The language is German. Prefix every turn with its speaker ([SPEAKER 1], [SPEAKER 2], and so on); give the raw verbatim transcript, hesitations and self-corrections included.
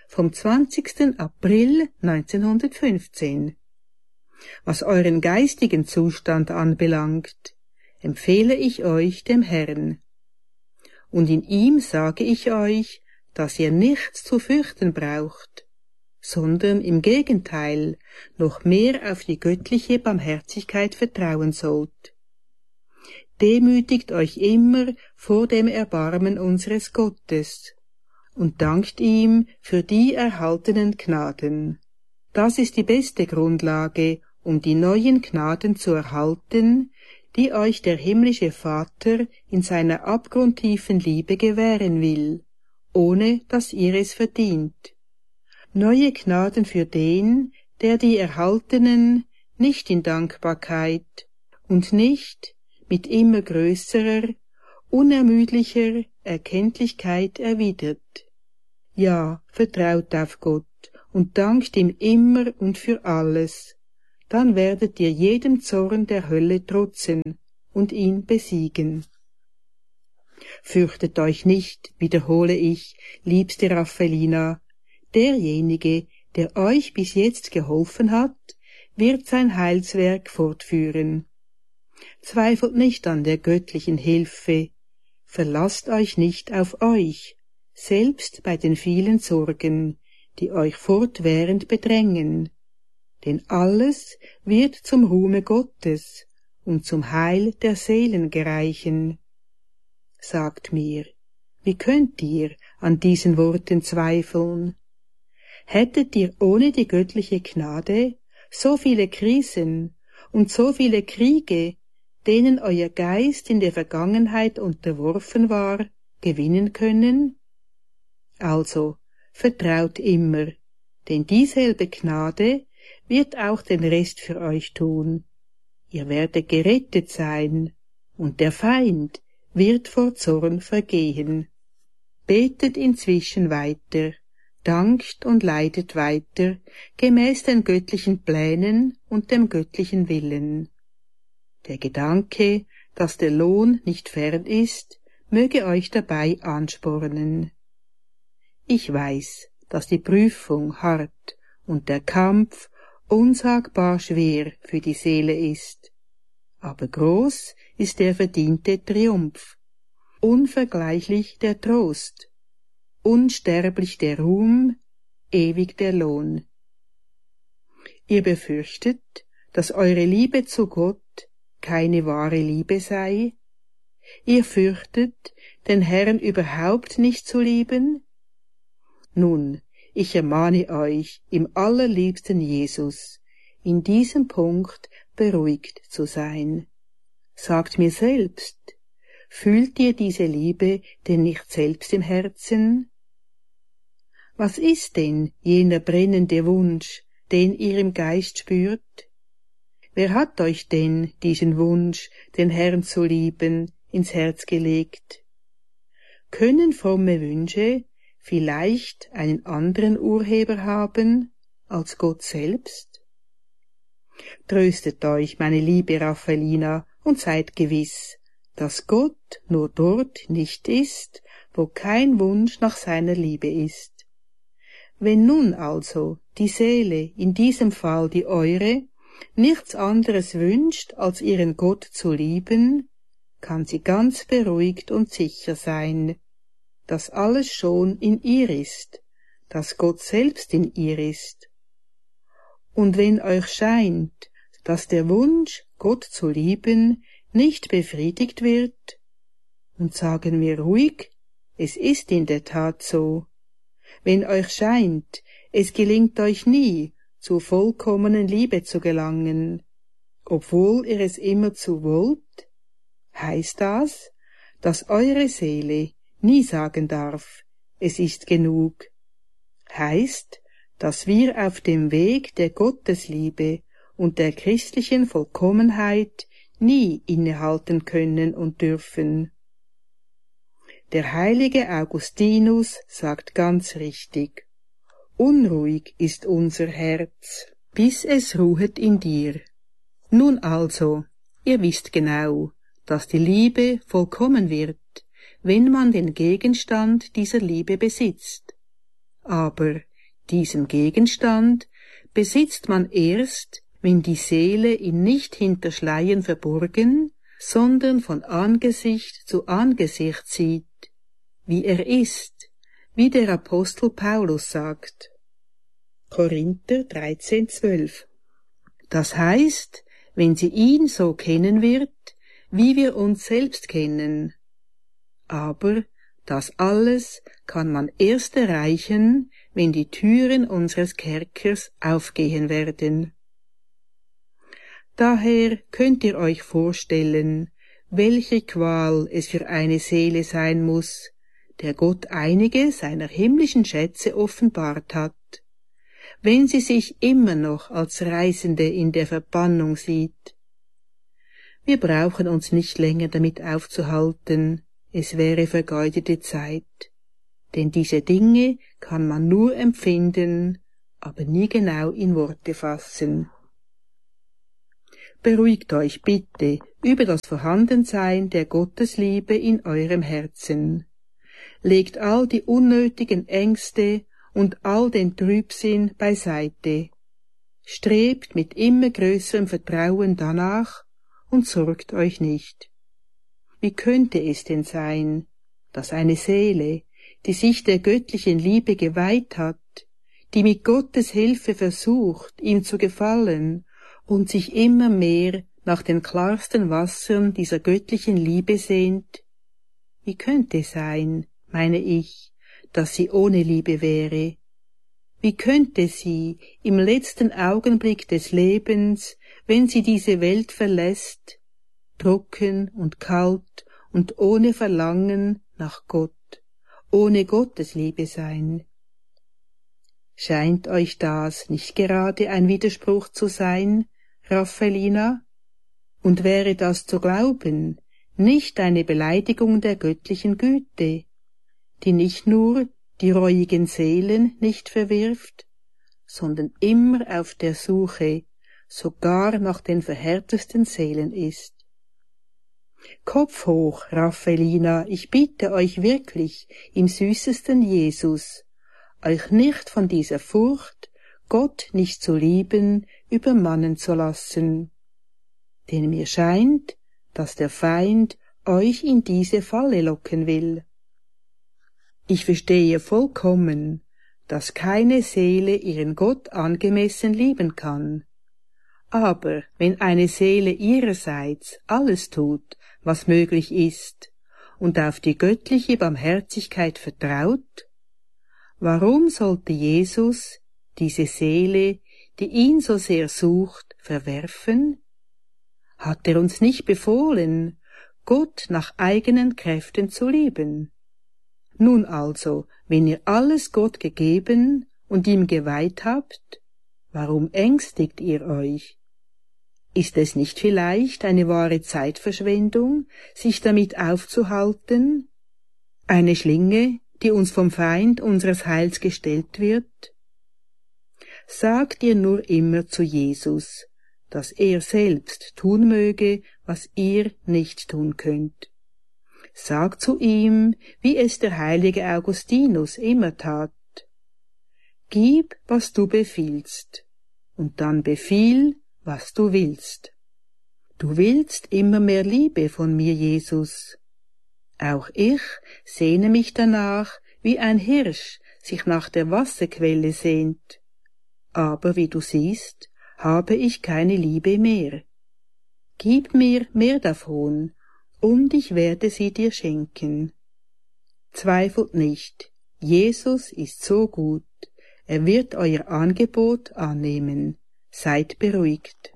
[SPEAKER 1] vom zwanzigsten April neunzehnhundertfünfzehn. Was euren geistigen Zustand anbelangt, empfehle ich euch dem Herrn. Und in ihm sage ich euch, dass ihr nichts zu fürchten braucht, sondern im Gegenteil noch mehr auf die göttliche Barmherzigkeit vertrauen sollt. Demütigt euch immer vor dem Erbarmen unseres Gottes und dankt ihm für die erhaltenen Gnaden. Das ist die beste Grundlage, um die neuen Gnaden zu erhalten, die euch der himmlische Vater in seiner abgrundtiefen Liebe gewähren will, ohne dass ihr es verdient. Neue Gnaden für den, der die erhaltenen nicht in Dankbarkeit und nicht mit immer größerer, unermüdlicher Erkenntlichkeit erwidert. Ja, vertraut auf Gott und dankt ihm immer und für alles, dann werdet ihr jedem Zorn der Hölle trotzen und ihn besiegen. Fürchtet euch nicht, wiederhole ich, liebste Raffaellina, derjenige, der euch bis jetzt geholfen hat, wird sein Heilswerk fortführen. Zweifelt nicht an der göttlichen Hilfe, verlasst euch nicht auf euch, selbst bei den vielen Sorgen, die euch fortwährend bedrängen, denn alles wird zum Ruhme Gottes und zum Heil der Seelen gereichen. Sagt mir, wie könnt ihr an diesen Worten zweifeln? Hättet ihr ohne die göttliche Gnade so viele Krisen und so viele Kriege, denen euer Geist in der Vergangenheit unterworfen war, gewinnen können? Also, vertraut immer, denn dieselbe Gnade wird auch den Rest für euch tun. Ihr werdet gerettet sein, und der Feind wird vor Zorn vergehen. Betet inzwischen weiter, dankt und leidet weiter, gemäß den göttlichen Plänen und dem göttlichen Willen. Der Gedanke, dass der Lohn nicht fern ist, möge euch dabei anspornen. Ich weiß, dass die Prüfung hart und der Kampf unsagbar schwer für die Seele ist. Aber groß ist der verdiente Triumph, unvergleichlich der Trost, unsterblich der Ruhm, ewig der Lohn. Ihr befürchtet, dass eure Liebe zu Gott keine wahre Liebe sei? Ihr fürchtet, den Herrn überhaupt nicht zu lieben? Nun, ich ermahne euch im allerliebsten Jesus, in diesem Punkt beruhigt zu sein. Sagt mir selbst, fühlt ihr diese Liebe denn nicht selbst im Herzen? Was ist denn jener brennende Wunsch, den ihr im Geist spürt? Wer hat euch denn diesen Wunsch, den Herrn zu lieben, ins Herz gelegt? Können fromme Wünsche vielleicht einen anderen Urheber haben als Gott selbst? Tröstet euch, meine liebe Raffaellina, und seid gewiss, dass Gott nur dort nicht ist, wo kein Wunsch nach seiner Liebe ist. Wenn nun also die Seele, in diesem Fall die eure, nichts anderes wünscht, als ihren Gott zu lieben, kann sie ganz beruhigt und sicher sein, dass alles schon in ihr ist, dass Gott selbst in ihr ist. Und wenn euch scheint, dass der Wunsch, Gott zu lieben, nicht befriedigt wird, und sagen wir ruhig, es ist in der Tat so, wenn euch scheint, es gelingt euch nie, zur vollkommenen Liebe zu gelangen, obwohl ihr es immerzu wollt, heißt das, dass eure Seele nie sagen darf, es ist genug, heißt, dass wir auf dem Weg der Gottesliebe und der christlichen Vollkommenheit nie innehalten können und dürfen. Der heilige Augustinus sagt ganz richtig, unruhig ist unser Herz, bis es ruhet in dir. Nun also, ihr wisst genau, dass die Liebe vollkommen wird, wenn man den Gegenstand dieser Liebe besitzt. Aber Diesen Gegenstand besitzt man erst, wenn die Seele ihn nicht hinter Schleiern verborgen, sondern von Angesicht zu Angesicht sieht, wie er ist, wie der Apostel Paulus sagt. Korinther dreizehn zwölf. Das heißt, wenn sie ihn so kennen wird, wie wir uns selbst kennen. Aber das alles kann man erst erreichen, wenn die Türen unseres Kerkers aufgehen werden. Daher könnt ihr euch vorstellen, welche Qual es für eine Seele sein muss, der Gott einige seiner himmlischen Schätze offenbart hat, wenn sie sich immer noch als Reisende in der Verbannung sieht. Wir brauchen uns nicht länger damit aufzuhalten, es wäre vergeudete Zeit, denn diese Dinge kann man nur empfinden, aber nie genau in Worte fassen. Beruhigt euch bitte über das Vorhandensein der Gottesliebe in eurem Herzen. Legt all die unnötigen Ängste und all den Trübsinn beiseite. Strebt mit immer größerem Vertrauen danach und sorgt euch nicht. Wie könnte es denn sein, dass eine Seele, die sich der göttlichen Liebe geweiht hat, die mit Gottes Hilfe versucht, ihm zu gefallen und sich immer mehr nach den klarsten Wassern dieser göttlichen Liebe sehnt, wie könnte es sein, meine ich, dass sie ohne Liebe wäre? Wie könnte sie im letzten Augenblick des Lebens, wenn sie diese Welt verlässt, trocken und kalt und ohne Verlangen nach Gott, ohne Gottes Liebe sein? Scheint euch das nicht gerade ein Widerspruch zu sein, Raffaellina? Und wäre das zu glauben nicht eine Beleidigung der göttlichen Güte, die nicht nur die reuigen Seelen nicht verwirft, sondern immer auf der Suche, sogar nach den verhärtesten Seelen ist? Kopf hoch, Raffaellina, ich bitte euch wirklich im süßesten Jesus, euch nicht von dieser Furcht, Gott nicht zu lieben, übermannen zu lassen. Denn mir scheint, dass der Feind euch in diese Falle locken will. Ich verstehe vollkommen, dass keine Seele ihren Gott angemessen lieben kann. Aber wenn eine Seele ihrerseits alles tut, was möglich ist, und auf die göttliche Barmherzigkeit vertraut, warum sollte Jesus diese Seele, die ihn so sehr sucht, verwerfen? Hat er uns nicht befohlen, Gott nach eigenen Kräften zu lieben? Nun also, wenn ihr alles Gott gegeben und ihm geweiht habt, warum ängstigt ihr euch? Ist es nicht vielleicht eine wahre Zeitverschwendung, sich damit aufzuhalten? Eine Schlinge, die uns vom Feind unseres Heils gestellt wird? Sagt ihr nur immer zu Jesus, dass er selbst tun möge, was ihr nicht tun könnt. Sagt zu ihm, wie es der heilige Augustinus immer tat: Gib, was du befiehlst, und dann befiehl, was du willst. Du willst immer mehr Liebe von mir, Jesus. Auch ich sehne mich danach, wie ein Hirsch sich nach der Wasserquelle sehnt. Aber wie du siehst, habe ich keine Liebe mehr. Gib mir mehr davon, und ich werde sie dir schenken. Zweifelt nicht, Jesus ist so gut, er wird euer Angebot annehmen. Seid beruhigt.